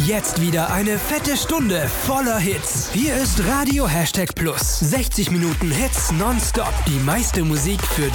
Jetzt wieder eine fette Stunde voller Hits. Hier ist Radio #Plus. 60 Minuten Hits nonstop. Die meiste Musik für